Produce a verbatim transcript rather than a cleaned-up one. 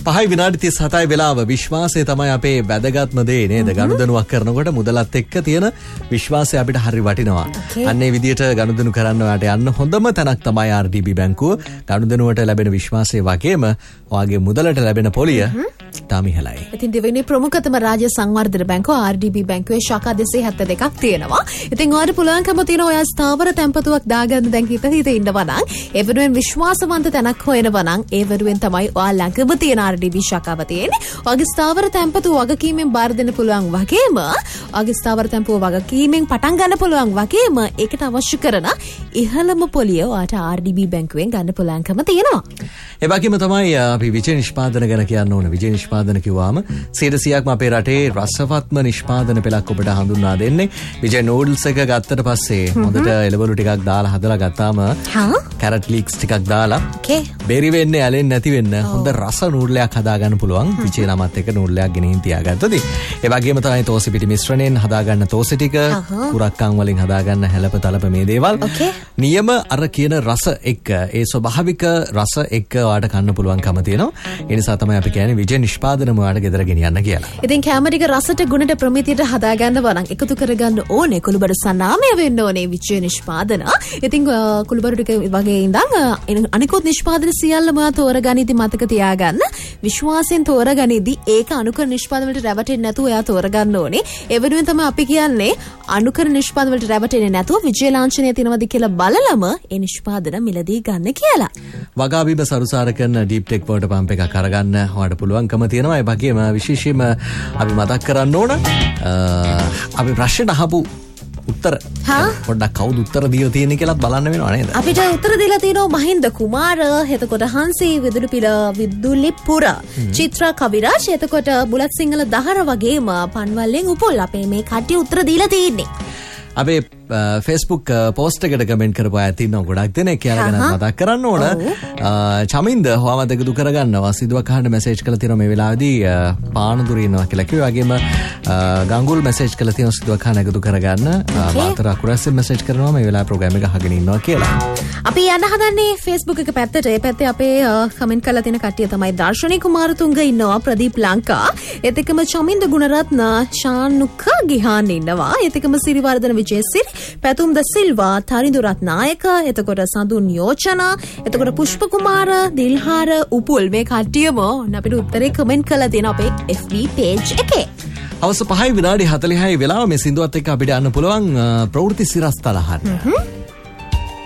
පහයි විනාඩි තිස් හතයි වෙලාව. විශ්වාසය තමයි අපේ වැදගත්ම දේ නේද? ගනුදෙනුවක් කරනකොට මුදලත් එක්ක තියෙන විශ්වාසය අපිට හරි වටිනවා. අන්න ඒ විදිහට ගනුදෙනු කරන්න ඔයාට යන්න හොඳම තැනක් තමයි ආර් ඩී බී බැංකුව. ගනුදෙනුවට ලැබෙන විශ්වාසය වගේම ඔයාගේ මුදලට ලැබෙන පොලිය තාම ඉහළයි. ඉතින් දෙවෙනි ප්‍රමුඛතම රාජ්‍ය සංවර්ධන බැංකුව ආර් ඩී බී බැංකුවේ ශාඛා දෙසිය හැත්තෑ දෙකක් තියෙනවා. ඉතින් ඔයාට පුළුවන්කම තියෙනවා ඔයා ස්ථාවර තැන්පතුවක් දාගන්න දැන් හිත හිත ඉන්නවා නම් ඒ වෙනුවෙන් විශ්වාසවන්ත තැනක් හොයනවා නම් ඒ වෙනුවෙන් තමයි ඔයා ළඟම තියෙන ආර් ඩී බී ශාඛාව තියෙන්නේ. ඔයාගේ ස්ථාවර තැන්පතුව වගකීමෙන් බාර දෙන්න පුළුවන් වගේම ඔයාගේ ස්ථාවර තැන්පතුව වගකීමෙන් පටන් ගන්න පුළුවන් වගේම ඒකට අවශ්‍ය කරන ඉහළම පොලිය ඔයාට ආර් ඩී බී බැංකුවෙන් ගන්න පුළුවන්කම තියෙනවා. ඒ වගේම තමයි අපි විජය නිෂ්පාදන ගැන කියන්න ඕන. විජය නිෂ්පාදන කිව්වාම සියයට සියයක්ම අපේ රටේ රසවත්ම නිෂ්පාදන පෙළක් ඔබට හඳුන්වා දෙන්නේ. විජය නූඩල්ස් එක ගත්තට පස්සේ හොඳට එළවලු ටිකක් දාලා හදලා ගත්තාම කැරට් ලීක්ස් ටිකක් දාලා බෙරි වෙන්නේ ඇලෙන්නේ නැති වෙන්න හොඳ රස නූඩලයක් හදාගන්න පුළුවන්. විජය නමත් එක නූඩලයක් ගෙනින් තියාගත්තොත්. ඒ වගේම තමයි තෝසි පිටි මිශ්‍රණයෙන් හදාගන්න තෝසි ටික, කුරක්කන් වලින් හදාගන්න හැලප තලප මේ දේවල්. නියම අර කියන රස එක්ක ඒ ස්වභාවික රස එක්ක ඔයාට කන්න පුළුවන්කම තියෙනවා. ඒ නිසා තමයි අපි කියන්නේ විජය නිෂ්පාදනම ඔයාට ගෙදර ගෙනියන්න කියලා. ඉතින් කැම ටික රසට ගුණට ප්‍රමිතියට හදාගන්න වරන් එකතු කරගන්න ඕනේ කුළුබඩු සනාමය වෙන්න ඕනේ විජය නිෂ්පාදන. ඉතින් කුළුබඩු ටික වගේ ඉඳන් අනිකුත් නිෂ්පාදන සියල්ලම තෝරගනිද්දි මතක තියාගන්න විශ්වාසයෙන් තෝරගනිද්දි ඒක අනුකර නිෂ්පාදන වලට රැවටෙන්නේ නැතුව එයා තෝරගන්න ඕනේ. ඒ වෙනුවෙන් තමයි අපි කියන්නේ අනුකර නිෂ්පාදන වලට රැවටෙන්නේ නැතුව විජය ලාංඡනය තියෙනවද කියලා බලලම ඒ නිෂ්පාදන මිලදී ගන්න කියලා. වගාබීම සරුසාර කරන ඩීප් ටෙක් වෝටර් පම්ප් එකක් අරගන්න ඔයාලට පුළුවන්කම තියෙනවා. ඒ වගේම විශේෂයෙන්ම අපි මතක් කරන්න ඕන අපි ප්‍රශ්නට අහපු උත්තර පොඩ්ඩක් කවුද උත්තර දීලා තියෙන්නේ කියලාත් බලන්න වෙනවා නේද? අපිට උත්තර දීලා තියෙනවා මහින්ද කුමාර, එතකොට හංසී විදුලිපිල විදුලිපුර, චිත්‍රා කවිරාජ්, එතකොට බුලත් සිංහල දහර වගේම පන්වල්ලෙන් උපුල්. අපේ මේ කට්ටිය උත්තර දීලා තියෙන්නේ. අපේ ෆේස්බුක් පෝස්ට් එකට කමෙන්ට් කරපු අය ඉන්නවා ගොඩක් දෙනෙක්. කියලා ගැන මතක් කරන්න ඕන. චමින්ද හොවමත් එකතු කරගන්නවා. සිදුවක් අහන්න මැසේජ් කරලා තියෙනවා මේ වෙලාවේදී පානදුරේ ඉන්නවා කියලා කිව්වා. වගේම ගංගුල් මැසේජ් කරලා තියෙනවා සිදුවක් අහන්න එකතු කරගන්න. මාතර අකුරැස්සෙන් මැසේජ් කරනවා මේ වෙලාවේ ප්‍රෝග්‍රෑම් එක අහගෙන ඉන්නවා කියලා. අපි යන්න හදන්නේ ෆේස්බුක් එක පැත්තට. ඒ පැත්තේ අපේ කමෙන්ට් කරලා තියෙන කට්ටිය තමයි දර්ශනී කුමාරතුංග ඉන්නවා, ප්‍රදීප් ලංකා, ඒත් එක්කම චමින්ද ගුණරත්න, ශානුක ගිහාන් ඉන්නවා, ඒත් එක්කම සිරිවර්ධන විජේසිරි, පැතුම් ද සිල්වා, තරිඳු රත්නායක, එතකොට සඳුන් යෝජනා, එතකොට පුෂ්ප කුමාර, දිල්හාර, උපුල් මේ කට්ටියම අපිට උත්තරේ කමෙන්ට් කරලා තියෙන අපේ එෆ් බී page එකේ. අවස පහයි විනාඩි හතළිහයි වෙලාව මේ සින්දුවත් එක්ක අපිට යන්න පුළුවන් ප්‍රවෘත්ති සිරස්තල අහන්න.